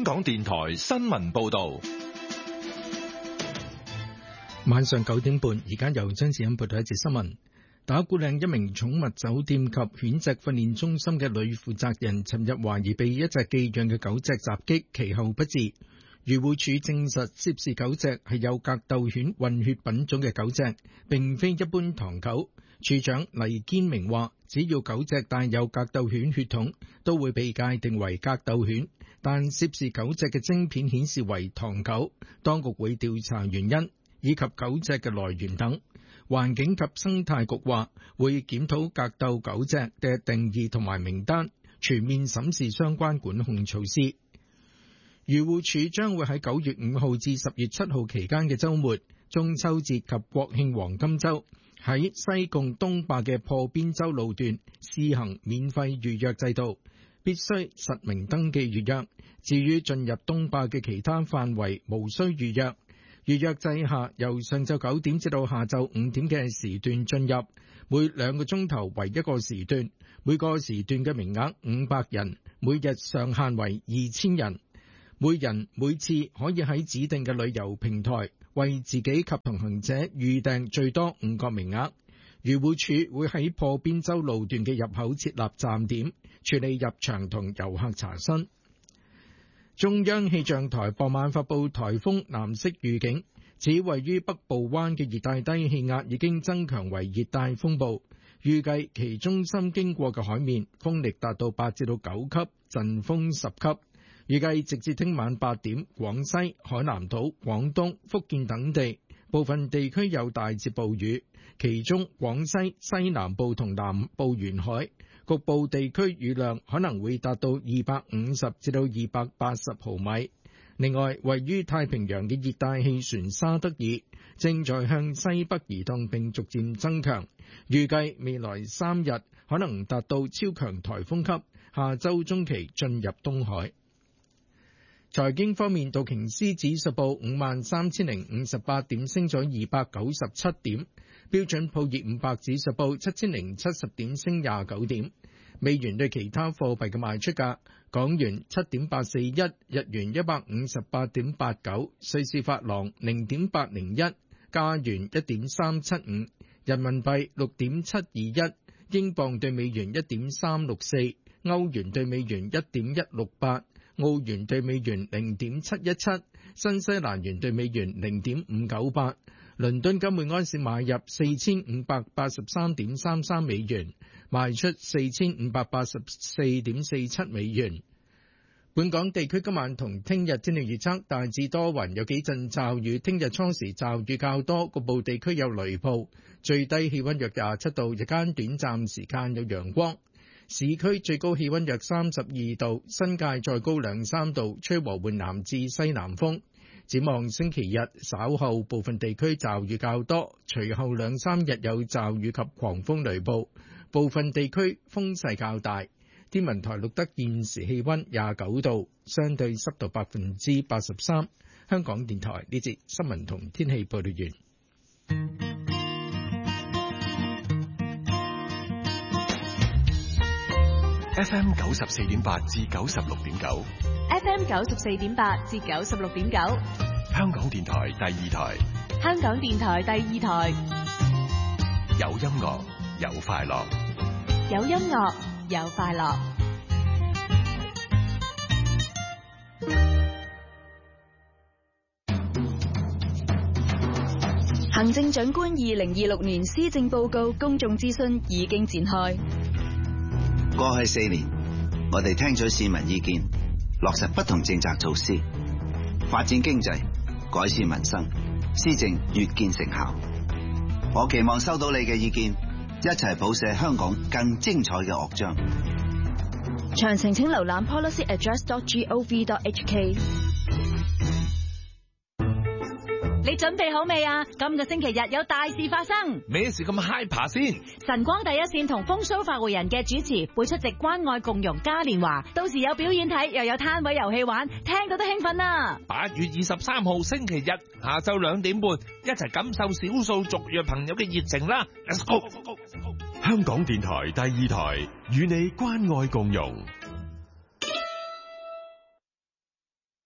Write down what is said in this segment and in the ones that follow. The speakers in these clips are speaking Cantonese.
港電台新聞報道。 晚上9點半，而家由張志欣報道一節新聞。打鼓嶺一名寵物酒店及犬隻訓練中心嘅女負責人，尋日懷疑被一隻寄養嘅狗隻襲擊，其後不治。漁護署證實涉事狗隻係有格鬥犬混血品種嘅狗隻，並非一般唐狗。署長黎堅明話，只要狗隻帶有格鬥犬血統，都會被界定為格鬥犬，但涉事狗隻嘅晶片顯示為唐狗，當局會調查原因以及狗隻嘅來源等。環境及生態局話會檢討格鬥狗隻嘅定義同埋名單，全面審視相關管控措施。漁護署將會喺9月5號至10月7號期間嘅週末、中秋節及國慶黃金週，喺西貢東壩嘅破邊洲路段試行免費預約制度，必須實名登記預約。至於進入東壩嘅其他範圍，無需預約。預約制下，由上晝9點至到下晝5點嘅時段進入，每2個鐘頭為一個時段，每個時段嘅名額500人，每日上限為2000人。每人每次可以喺指定嘅旅遊平台為自己及同行者預訂最多5個名額。漁護署會喺破邊洲路段嘅入口設立站點，處理入場同遊客查詢。中央氣象台傍晚發布颱風藍色預警，指位於北部灣嘅熱帶低氣壓已經增強為熱帶風暴，預計其中心經過嘅海面風力達到8至到9級，陣風10級。預計直至聽晚8點，廣西、海南島、廣東、福建等地部分地區有大至暴雨，其中廣西西南部同南部沿海局部地區雨量可能會達到250至到280毫米。另外，位於太平洋嘅熱帶氣旋沙德爾正在向西北移動並逐漸增強，預計未來3日可能達到超強颱風級，下週中期進入東海。財經方面，道瓊斯指數報53,058點，升咗297點；標準普爾500指數報7070點，升29點。美元對其他貨幣嘅賣出價：港元7.841，日元158.89，瑞士法郎0.801，加元1.375，人民幣6.721，英鎊對美元1.364，歐元對美元1.168。澳元對美元0.717，新西蘭元對美元0.598，倫敦金每安士買入4583.33美元，賣出4584.47美元。本港地區今晚同聽日天氣預測，大致多雲，有幾陣驟雨，聽日初時驟雨較多，局部地區有雷暴，最低氣溫約27度，日間短暫時間有陽光。市區最高氣溫約32度，新界再高2-3度，吹和緩南至西南風。展望星期日稍後部分地區驟雨較多，隨後2-3日有驟雨及狂風雷暴，部分地區風勢較大。天文台錄得現時氣溫29度，相對濕度83%。香港電台呢節新聞同天氣報道完。 FM 94.8至96.9 ，FM 94.8至96.9， 香港電台第2台， 香港電台第2台， 有音樂有快樂， 有音樂有快樂。行政長官2026年施政報告公眾諮詢已經展開。 過去4年，我哋聽取市民意見，落實不同政策措施，發展經濟，改善民生，施政越見成效。我期望收到你嘅意見，一齊譜寫香港更精彩嘅樂章。 詳情請瀏覽 policyaddress.gov.hk。你準備好未啊？今個星期日有大事發生。 咩事咁 hyper 先？ 晨光第一線同風騷發匯人嘅主持會出席關愛共融嘉年華，到時有表演睇，又有攤位遊戲玩，聽到都興奮啊！8 月23號星期日下晝2點半，一齊感受少數族裔朋友嘅熱情啦 ！Let's go！ 香港電台第2台與你關愛共融。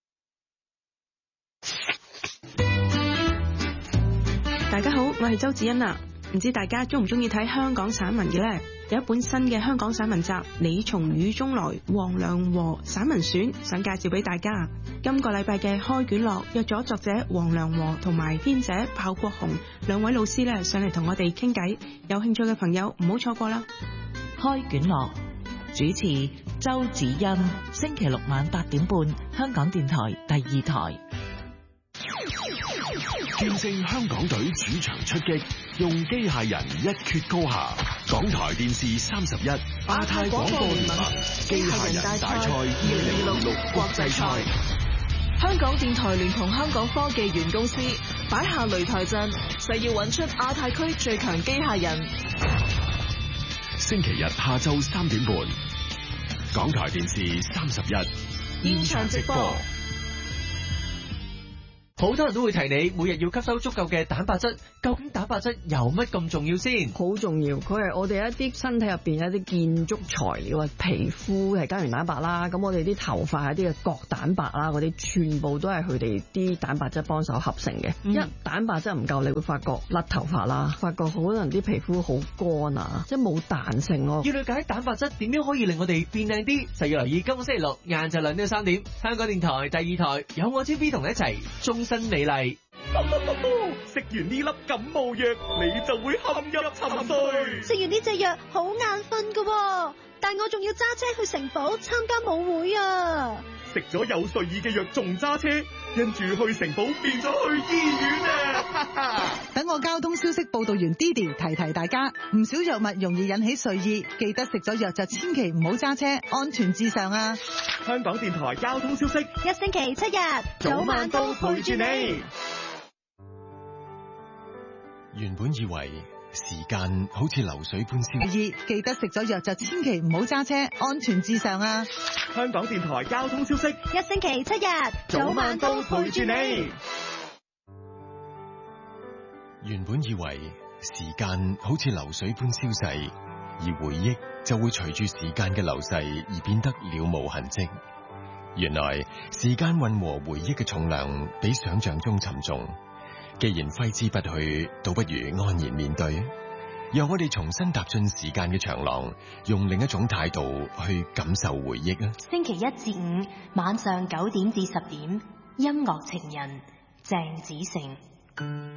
我係周子欣啊，唔知大家中唔中意睇香港散文嘅呢？有一本新嘅香港散文集《你從雨中來》黃良和散文選，想介紹俾大家。今個禮拜嘅開卷樂約咗作者黃良和同埋編者鮑國雄兩位老師咧上嚟同我哋傾偈，有興趣嘅朋友唔好錯過啦。 開卷樂主持周子欣，星期六晚8點半，香港電台第2台。 見證香港隊主場出擊，用機械人一決高下。港台電視31亞太廣播聯盟機械人大賽2026國際賽。 香港電台聯同香港科技園公司擺下擂台陣，誓要揾出亞太區最強機械人。 星期日下晝3點半，港台電視31 現場直播。 好多人都會提你每日要吸收足夠嘅蛋白質，究竟蛋白質有乜咁重要先？ 好重要，佢係我哋一啲身體入邊一啲建築材料啊，皮膚係膠原蛋白啦，咁我哋啲頭髮係一啲嘅角蛋白啦，嗰啲全部都係佢哋啲蛋白質幫手合成嘅。一蛋白質唔夠，你會發覺甩頭髮啦，發覺好多人啲皮膚好乾啊，即係冇彈性咯。 要了解蛋白質點樣可以令我哋變靚啲，就要留意今個星期六晏晝2點3點，香港電台第2台有我 TV 同你一齊新美麗。 食完呢粒感冒藥，你就會陷入沉睡。 食完呢隻藥好眼瞓噶，但我仲要揸車去城堡參加舞會啊！ 食咗有睡意嘅藥仲揸車，因住去城堡變咗去醫院啊！ 等我交通消息報道員 Didi 提提大家，唔少藥物容易引起睡意，記得食咗藥就千祈唔好揸車，安全至上啊！ 香港電台交通消息， 一星期7日， 早晚都陪住你。 原本以為時間好似流水般消失， 記得食咗藥就千祈唔好揸車，安全至上啊！ 香港電台交通消息， 一星期7日，早晚都陪住你。 原本以為時間好似流水般消逝，而回憶就會隨住時間嘅流逝而變得了無痕跡。原來時間混和回憶嘅重量比想象中沉重。既然揮之不去，倒不如安然面對。讓我哋重新踏進時間嘅長廊，用另一種態度去感受回憶啊！ 星期1至5晚上9點至10點，音樂情人鄭子誠。